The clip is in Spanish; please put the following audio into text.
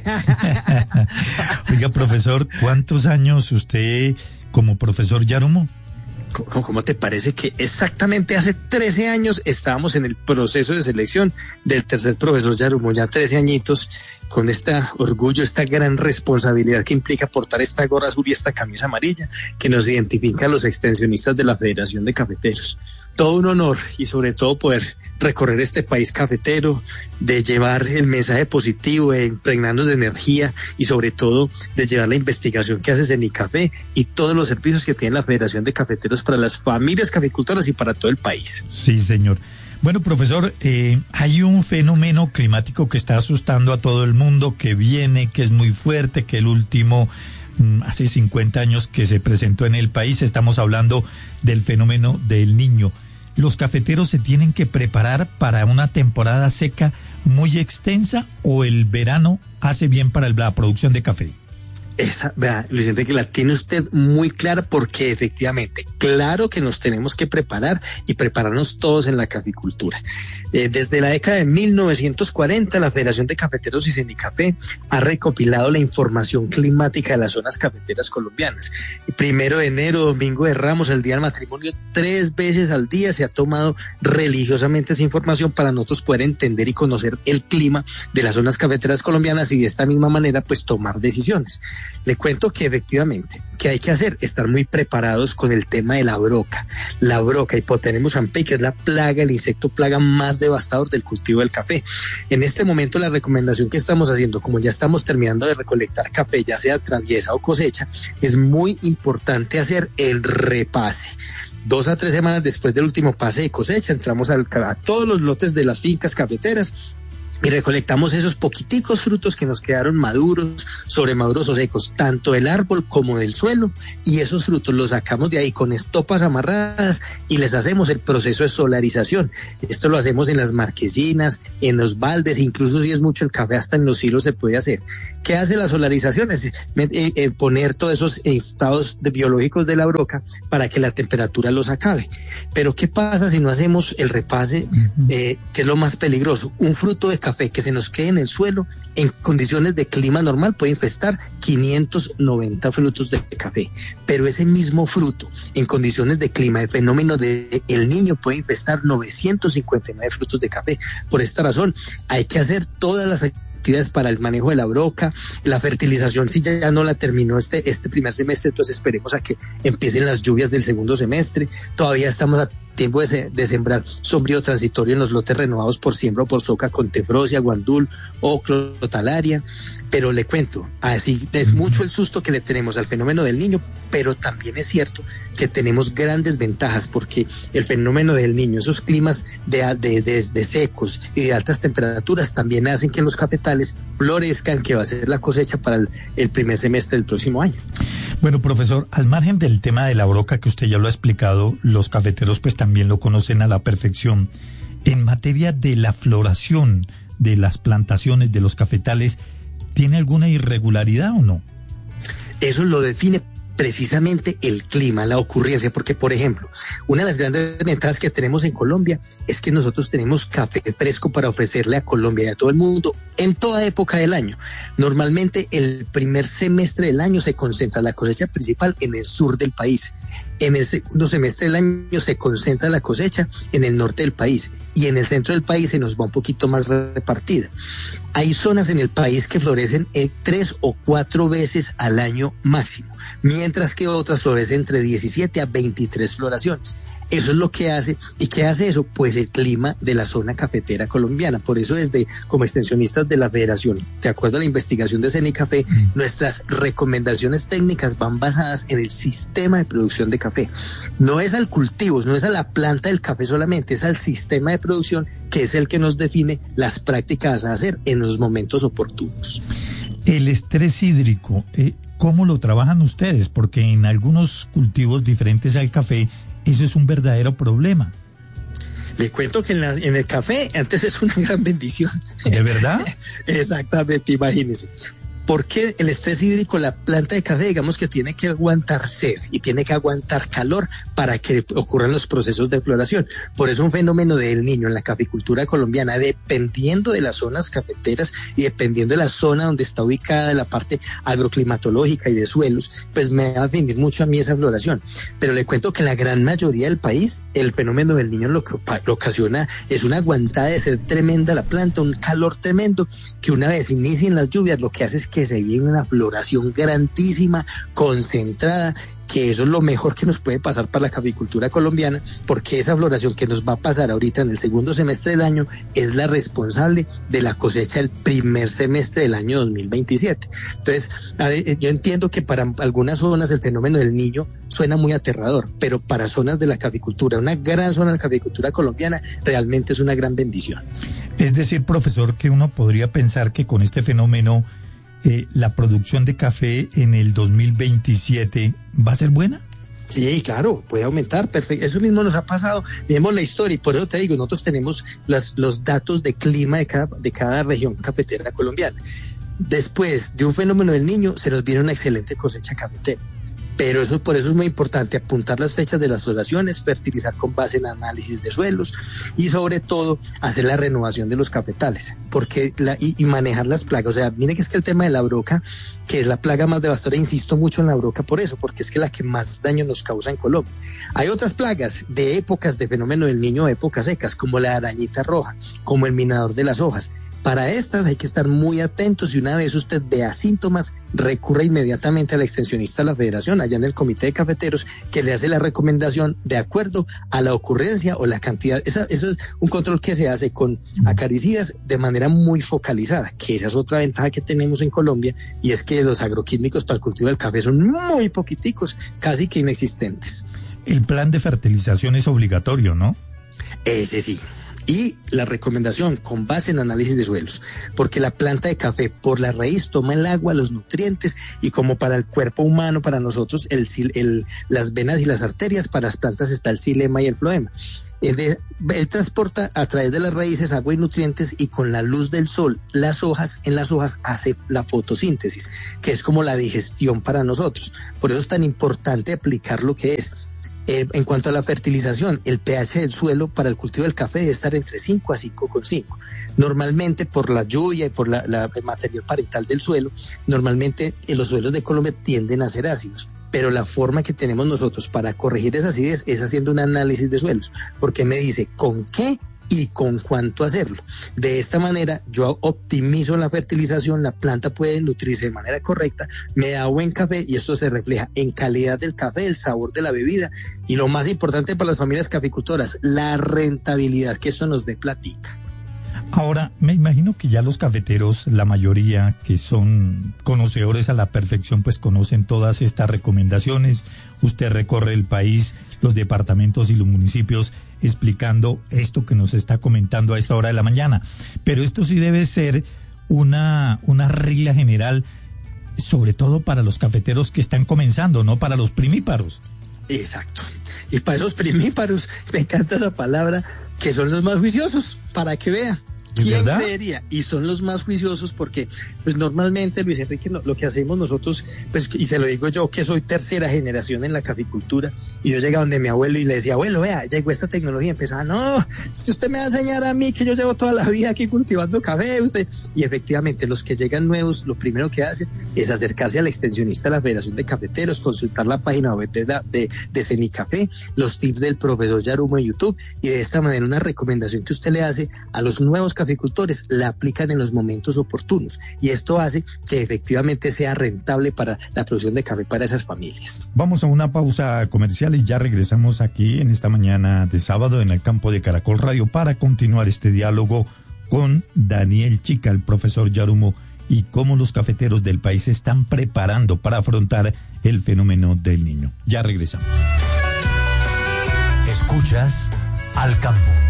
Oiga, profesor, ¿cuántos años usted como profesor Yarumo? ¿Cómo te parece que exactamente hace 13 años estábamos en el proceso de selección del tercer profesor Yarumo? Ya 13 añitos, con este orgullo, esta gran responsabilidad que implica portar esta gorra azul y esta camisa amarilla, que nos identifica a los extensionistas de la Federación de Cafeteros. Todo un honor y sobre todo poder recorrer este país cafetero, de llevar el mensaje positivo, de impregnarnos de energía y sobre todo de llevar la investigación que hace Cenicafé y todos los servicios que tiene la Federación de Cafeteros para las familias caficultoras y para todo el país. Sí, señor. Bueno, profesor, hay un fenómeno climático que está asustando a todo el mundo, que viene, que es muy fuerte, que el último, hace 50 años que se presentó en el país. Estamos hablando del fenómeno del Niño. ¿Los cafeteros se tienen que preparar para una temporada seca muy extensa o el verano hace bien para la producción de café? Esa, vea, Luis Enrique, la tiene usted muy clara, porque efectivamente, claro que nos tenemos que preparar y prepararnos todos en la caficultura. Desde la década de 1940, la Federación de Cafeteros y Cenicafé ha recopilado la información climática de las zonas cafeteras colombianas. El 1 de enero, Domingo de Ramos, el Día del Matrimonio, 3 veces al día se ha tomado religiosamente esa información para nosotros poder entender y conocer el clima de las zonas cafeteras colombianas y de esta misma manera pues tomar decisiones. Le cuento que efectivamente, ¿qué hay que hacer? Estar muy preparados con el tema de la broca. La broca, Hipoteremus ampei, que es la plaga, el insecto plaga más devastador del cultivo del café. En este momento la recomendación que estamos haciendo, como ya estamos terminando de recolectar café, ya sea traviesa o cosecha, es muy importante hacer el repase. 2 a 3 semanas después del último pase de cosecha, entramos a todos los lotes de las fincas cafeteras y recolectamos esos poquiticos frutos que nos quedaron maduros, sobremaduros o secos, tanto del árbol como del suelo, y esos frutos los sacamos de ahí con estopas amarradas y les hacemos el proceso de solarización. Esto lo hacemos en las marquesinas, en los baldes, incluso si es mucho el café, hasta en los silos se puede hacer. ¿Qué hace la solarización? Es poner todos esos estados biológicos de la broca para que la temperatura los acabe. Pero ¿qué pasa si no hacemos el repase? Que es lo más peligroso. Un fruto de café que se nos quede en el suelo en condiciones de clima normal puede infestar 590 frutos de café, pero ese mismo fruto en condiciones de clima, de fenómeno de El Niño, puede infestar 959 frutos de café. Por esta razón hay que hacer todas las actividades para el manejo de la broca. La fertilización si ya no la terminó este primer semestre, entonces esperemos a que empiecen las lluvias del segundo semestre. Todavía estamos a tiempo de sembrar sombrío transitorio en los lotes renovados por siembra o por soca con tefrosia, guandul o clotalaria. Pero le cuento, así es mucho el susto que le tenemos al fenómeno del Niño, pero también es cierto que tenemos grandes ventajas, porque el fenómeno del Niño, esos climas de secos y de altas temperaturas, también hacen que los cafetales florezcan, que va a ser la cosecha para el primer semestre del próximo año. Bueno, profesor, al margen del tema de la broca que usted ya lo ha explicado, los cafeteros pues también lo conocen a la perfección. En materia de la floración de las plantaciones, de los cafetales, ¿tiene alguna irregularidad o no? Eso lo define precisamente el clima, la ocurrencia, porque por ejemplo, una de las grandes ventajas que tenemos en Colombia es que nosotros tenemos café fresco para ofrecerle a Colombia y a todo el mundo en toda época del año. Normalmente el primer semestre del año se concentra la cosecha principal en el sur del país. En el segundo semestre del año se concentra la cosecha en el norte del país, y en el centro del país se nos va un poquito más repartida. Hay zonas en el país que florecen 3 o 4 veces al año máximo, mientras que otras florecen entre 17 a 23 floraciones. Eso es lo que hace. ¿Y qué hace eso? Pues el clima de la zona cafetera colombiana. Por eso como extensionistas de la Federación, de acuerdo a la investigación de Cenicafé, nuestras recomendaciones técnicas van basadas en el sistema de producción de café. No es al cultivo, no es a la planta del café solamente, es al sistema de producción, que es el que nos define las prácticas a hacer en los momentos oportunos. El estrés hídrico, ¿cómo lo trabajan ustedes? Porque en algunos cultivos diferentes al café, eso es un verdadero problema. Le cuento que en el café antes es una gran bendición. ¿De verdad? Exactamente, imagínese. Porque el estrés hídrico, la planta de café, digamos que tiene que aguantar sed y tiene que aguantar calor para que ocurran los procesos de floración. Por eso un fenómeno del Niño en la caficultura colombiana, dependiendo de las zonas cafeteras y dependiendo de la zona donde está ubicada, de la parte agroclimatológica y de suelos, pues me va a definir mucho a mí esa floración. Pero le cuento que en la gran mayoría del país, el fenómeno del Niño lo que ocasiona es una aguantada de sed tremenda a la planta, un calor tremendo, que una vez inicien las lluvias, lo que hace es que se viene una floración grandísima, concentrada, que eso es lo mejor que nos puede pasar para la caficultura colombiana, porque esa floración que nos va a pasar ahorita en el segundo semestre del año es la responsable de la cosecha del primer semestre del año 2027. Entonces, yo entiendo que para algunas zonas el fenómeno del Niño suena muy aterrador, pero para zonas de la caficultura, una gran zona de la caficultura colombiana, realmente es una gran bendición. Es decir, profesor, que uno podría pensar que con este fenómeno la producción de café en el 2027 va a ser buena. Sí, claro, puede aumentar, perfecto. Eso mismo nos ha pasado, vemos la historia y por eso te digo, nosotros tenemos los datos de clima de cada región cafetera colombiana. Después de un fenómeno del Niño se nos viene una excelente cosecha cafetera. Pero por eso es muy importante apuntar las fechas de las floraciones, fertilizar con base en análisis de suelos y sobre todo hacer la renovación de los cafetales, porque y manejar las plagas. O sea, miren que es que el tema de la broca, que es la plaga más devastadora, insisto mucho en la broca por eso, porque es que la que más daño nos causa en Colombia. Hay otras plagas de épocas de fenómeno del Niño, épocas secas, como la arañita roja, como el minador de las hojas. Para estas hay que estar muy atentos y una vez usted vea síntomas, recurra inmediatamente a la extensionista de la Federación, allá en el Comité de Cafeteros, que le hace la recomendación de acuerdo a la ocurrencia o la cantidad. Eso es un control que se hace con acaricidas de manera muy focalizada, que esa es otra ventaja que tenemos en Colombia, y es que los agroquímicos para el cultivo del café son muy poquiticos, casi que inexistentes. El plan de fertilización es obligatorio, ¿no? Ese sí. Y la recomendación con base en análisis de suelos, porque la planta de café por la raíz toma el agua, los nutrientes, y como para el cuerpo humano, para nosotros, las venas y las arterias, para las plantas está el xilema y el floema. Él transporta a través de las raíces agua y nutrientes, y con la luz del sol, en las hojas hace la fotosíntesis, que es como la digestión para nosotros. Por eso es tan importante aplicar lo que es. En cuanto a la fertilización, el pH del suelo para el cultivo del café debe estar entre 5 a 5,5. Normalmente, por la lluvia y por el material parental del suelo, normalmente los suelos de Colombia tienden a ser ácidos. Pero la forma que tenemos nosotros para corregir esa acidez es haciendo un análisis de suelos, porque me dice con qué y con cuánto hacerlo. De esta manera yo optimizo la fertilización, la planta puede nutrirse de manera correcta, me da buen café y esto se refleja en calidad del café, el sabor de la bebida y lo más importante para las familias caficultoras, la rentabilidad que esto nos dé platica. Ahora, me imagino que ya los cafeteros, la mayoría que son conocedores a la perfección, pues conocen todas estas recomendaciones. Usted recorre el país, los departamentos y los municipios explicando esto que nos está comentando a esta hora de la mañana. Pero esto sí debe ser una regla general, sobre todo para los cafeteros que están comenzando, no para los primíparos. Exacto. Y para esos primíparos, me encanta esa palabra, que son los más juiciosos, para que vea. ¿Quién creería? Y son los más juiciosos porque, pues normalmente, Luis Enrique, lo que hacemos nosotros, pues, y se lo digo yo que soy tercera generación en la caficultura, y yo llegaba donde mi abuelo y le decía, abuelo, vea, llegó esta tecnología, y empezaba, no, es que usted me va a enseñar a mí que yo llevo toda la vida aquí cultivando café, usted. Y efectivamente, los que llegan nuevos, lo primero que hacen es acercarse al extensionista de la Federación de Cafeteros, consultar la página web de Cenicafé, los tips del profesor Yarumo en YouTube, y de esta manera una recomendación que usted le hace a los nuevos caficultores la aplican en los momentos oportunos y esto hace que efectivamente sea rentable para la producción de café para esas familias. Vamos a una pausa comercial y ya regresamos aquí en esta mañana de sábado en el campo de Caracol Radio para continuar este diálogo con Daniel Chica, el profesor Yarumo, y cómo los cafeteros del país se están preparando para afrontar el fenómeno del Niño. Ya regresamos. Escuchas Al Campo.